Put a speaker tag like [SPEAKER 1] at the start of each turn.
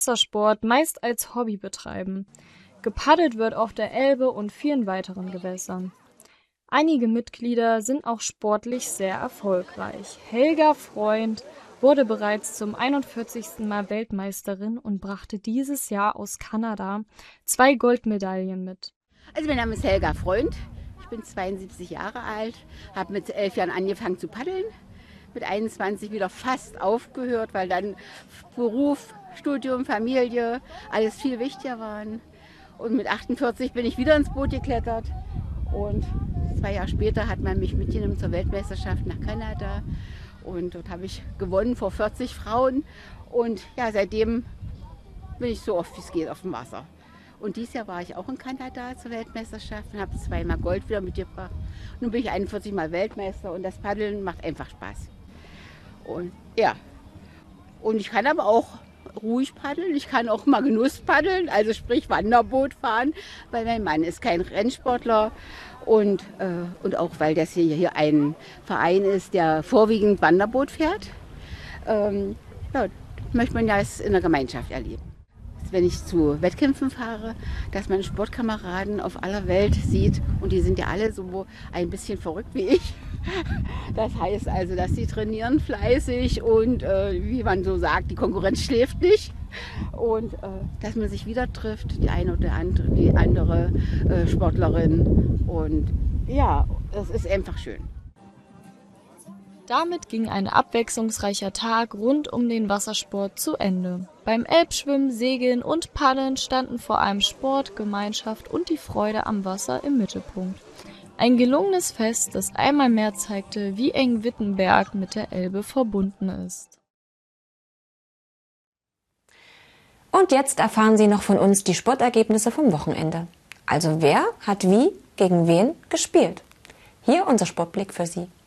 [SPEAKER 1] Wassersport meist als Hobby betreiben. Gepaddelt wird auf der Elbe und vielen weiteren Gewässern. Einige Mitglieder sind auch sportlich sehr erfolgreich. Helga Freund wurde bereits zum 41. Mal Weltmeisterin und brachte dieses Jahr aus Kanada 2 Goldmedaillen mit.
[SPEAKER 2] Also mein Name ist Helga Freund, ich bin 72 Jahre alt, habe mit 11 Jahren angefangen zu paddeln, mit 21 wieder fast aufgehört, weil dann Beruf, Studium, Familie, alles viel wichtiger waren. Und mit 48 bin ich wieder ins Boot geklettert und 2 Jahre später hat man mich mitgenommen zur Weltmeisterschaft nach Kanada und dort habe ich gewonnen vor 40 Frauen und ja, seitdem bin ich so oft wie es geht auf dem Wasser. Und dieses Jahr war ich auch in Kanada zur Weltmeisterschaft und habe 2-mal Gold wieder mitgebracht. Nun bin ich 41 Mal Weltmeister und das Paddeln macht einfach Spaß. Und ja, und ich kann aber auch ruhig paddeln, ich kann auch mal Genuss paddeln, also sprich Wanderboot fahren, weil mein Mann ist kein Rennsportler und auch weil das hier ein Verein ist, der vorwiegend Wanderboot fährt, ja, möchte man das in der Gemeinschaft erleben. Wenn ich zu Wettkämpfen fahre, dass man Sportkameraden auf aller Welt sieht und die sind ja alle so ein bisschen verrückt wie ich. Das heißt also, dass sie trainieren fleißig und wie man so sagt, die Konkurrenz schläft nicht und dass man sich wieder trifft, die eine oder die andere Sportlerin und ja, es ist einfach schön.
[SPEAKER 1] Damit ging ein abwechslungsreicher Tag rund um den Wassersport zu Ende. Beim Elbschwimmen, Segeln und Paddeln standen vor allem Sport, Gemeinschaft und die Freude am Wasser im Mittelpunkt. Ein gelungenes Fest, das einmal mehr zeigte, wie eng Wittenberg mit der Elbe verbunden ist.
[SPEAKER 3] Und jetzt erfahren Sie noch von uns die Sportergebnisse vom Wochenende. Also wer hat wie gegen wen gespielt? Hier unser Sportblick für Sie.